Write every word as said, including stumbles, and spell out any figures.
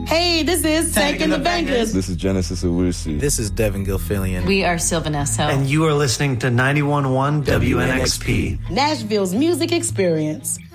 Hey, this is Tank and the Bangers. This is Genesis Owusu. This is Devin Gilfillian. We are Sylvanesso. And you are listening to ninety-one point one W N X P. Nashville's music experience.